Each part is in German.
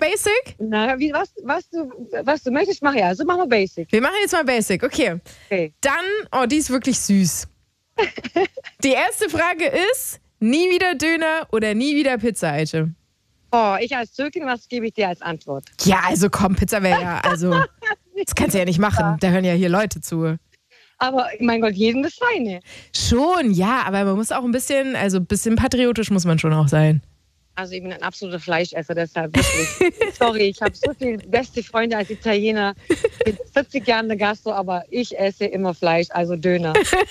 Basic? Na, was du möchtest, mach ja. Also machen wir Basic. Wir machen jetzt mal Basic, okay. Dann, die ist wirklich süß. Die erste Frage ist, nie wieder Döner oder nie wieder Pizza, Aische? Ich als Türkin, was gebe ich dir als Antwort? Ja, also komm, Pizza wäre ja, also, das kannst du ja nicht machen. Da hören ja hier Leute zu. Aber, mein Gott, jedem das Seine. Schon, ja, aber man muss auch ein bisschen patriotisch muss man schon auch sein. Also ich bin ein absoluter Fleischesser, deshalb wirklich. Sorry, ich habe so viele beste Freunde als Italiener. Mit 40 Jahren der Gastro, aber ich esse immer Fleisch, also Döner.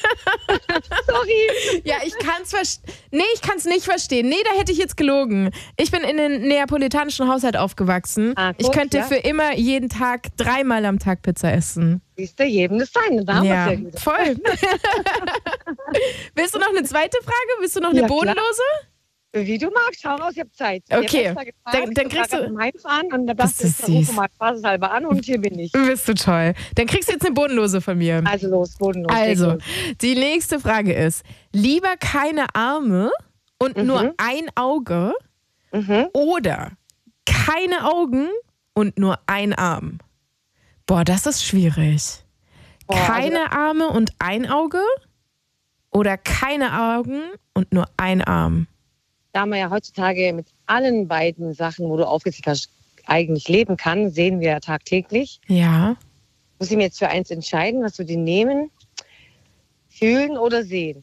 Sorry. Ja, ich kann's nicht verstehen. Nee, da hätte ich jetzt gelogen. Ich bin in einem neapolitanischen Haushalt aufgewachsen. Gut, ich könnte für immer jeden Tag 3-mal am Tag Pizza essen. Siehst du, jedem das Seine. Da haben wir es ja wieder. Voll. Willst du noch eine zweite Frage? Willst du noch eine bodenlose? Klar. Wie du magst, schau raus, ich habe Zeit. Okay, dann kriegst du Heimfahren und dann dachte ich, rufe mal spaßeshalber an und hier bin ich. Bist du toll. Dann kriegst du jetzt eine bodenlose von mir. Also los, bodenlos. Also, die nächste Frage ist, lieber keine Arme und nur ein Auge oder keine Augen und nur ein Arm? Boah, das ist schwierig. Keine Arme und ein Auge oder keine Augen und nur ein Arm? Da man ja heutzutage mit allen beiden Sachen, wo du aufgezählt hast, eigentlich leben kann, sehen wir ja tagtäglich. Ja. Muss ich mir jetzt für eins entscheiden, was wir die nehmen? Fühlen oder sehen?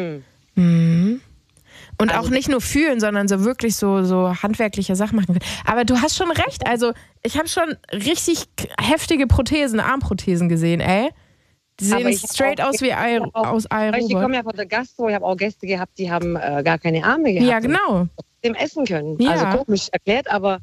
Und auch nicht nur fühlen, sondern so wirklich so handwerkliche Sachen machen. Aber du hast schon recht. Also ich habe schon richtig heftige Armprothesen gesehen, ey. Die sehen straight aus wie aus iRobot. Ich komme ja von der Gastro, ich habe auch Gäste gehabt, die haben gar keine Arme gehabt. Ja, genau. Dem essen können. Ja. Also komisch erklärt, aber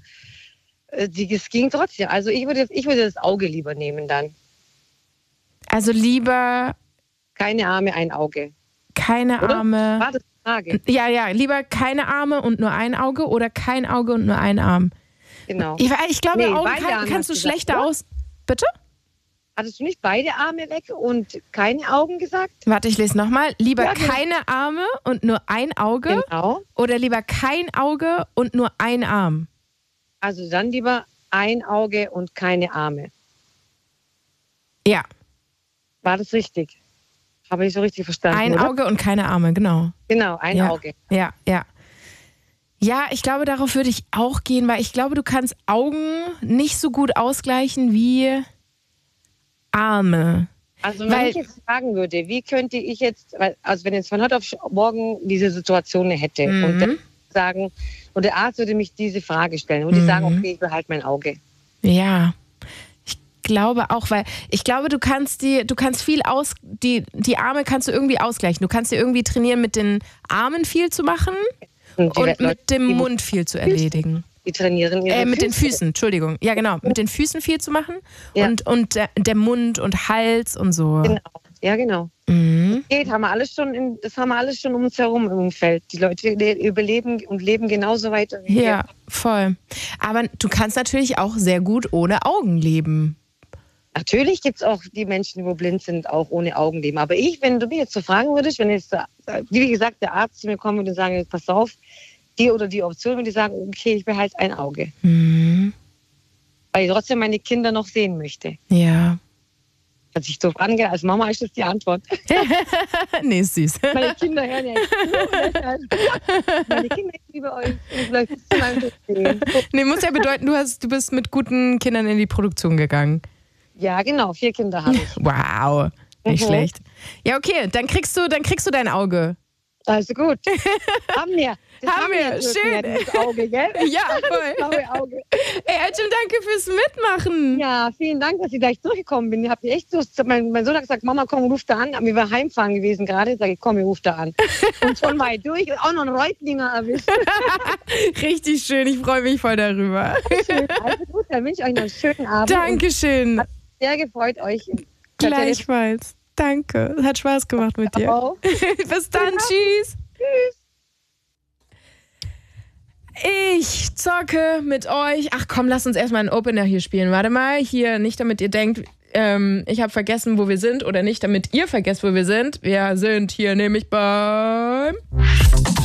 es ging trotzdem. Also ich würde das Auge lieber nehmen dann. Also lieber... Keine Arme, ein Auge. Keine oder? Arme... War das die Frage? Ja, lieber keine Arme und nur ein Auge oder kein Auge und nur ein Arm. Genau. Ich glaube, Augen kannst du schlechter gesagt, aus... Bitte? Hattest du nicht beide Arme weg und keine Augen gesagt? Warte, ich lese nochmal. Lieber keine Arme und nur ein Auge? Genau. Oder lieber kein Auge und nur ein Arm? Also dann lieber ein Auge und keine Arme. Ja. War das richtig? Habe ich so richtig verstanden, Ein oder? Auge und keine Arme, genau. Genau, ein Auge. Ja. Ja, ich glaube, darauf würde ich auch gehen, weil ich glaube, du kannst Augen nicht so gut ausgleichen wie Arme. Also wenn ich jetzt fragen würde, wie könnte ich jetzt, also wenn jetzt von heute auf morgen diese Situation hätte und dann sagen, und der Arzt würde mich diese Frage stellen und die sagen, okay, ich behalte mein Auge. Ja, ich glaube auch, weil ich glaube, du kannst viel die Arme kannst du irgendwie ausgleichen. Du kannst dir irgendwie trainieren, mit den Armen viel zu machen und mit dem Mund viel zu erledigen. Die trainieren ihre mit den Füßen, Entschuldigung. Ja, genau. Mit den Füßen viel zu machen und der Mund und Hals und so. Genau. Ja, genau. Das haben wir alles schon um uns herum im Umfeld. Die Leute überleben und leben genauso weiter wie wir. Ja, voll. Aber du kannst natürlich auch sehr gut ohne Augen leben. Natürlich gibt es auch die Menschen, die blind sind, auch ohne Augen leben. Aber wenn du mich jetzt so fragen würdest, wenn jetzt, wie gesagt, der Arzt zu mir kommt und sagen, pass auf, die oder die Option, wenn die sagen, okay, ich behalte ein Auge. Weil ich trotzdem meine Kinder noch sehen möchte. Ja. Hat sich so angehört, als Mama ist das die Antwort. Nee, ist süß. Meine Kinder hören ja jetzt. Meine Kinder, ich liebe euch. Und vielleicht bis zu meinem Tod sehen. Nee, muss ja bedeuten, du bist mit guten Kindern in die Produktion gegangen. Ja, genau, 4 Kinder habe ich. Wow, nicht schlecht. Ja, okay, dann kriegst du dein Auge. Also gut. Haben wir. Haben wir. Schön. Das Auge, gell? Ja, voll. Das blaue Auge. Ey, Aicem, danke fürs Mitmachen. Ja, vielen Dank, dass ich gleich durchgekommen bin. Ich habe echt so, mein Sohn hat gesagt, Mama, komm, ruf da an. Wir waren heimfahren gewesen gerade. Sag ich, komm, ich ruf da an. Und schon mal durch. Auch noch einen Reutlinger erwischt. Richtig schön. Ich freue mich voll darüber. Schön. Also gut, dann wünsche ich euch noch einen schönen Abend. Dankeschön. Hat mich sehr gefreut, euch. Gleichfalls. Danke. Hat Spaß gemacht mit dir. Bis dann. Tschüss. Tschüss. Ich zocke mit euch. Ach komm, lasst uns erstmal einen Opener hier spielen. Warte mal, hier, nicht damit ihr denkt, ich habe vergessen, wo wir sind oder nicht, damit ihr vergesst, wo wir sind. Wir sind hier nämlich beim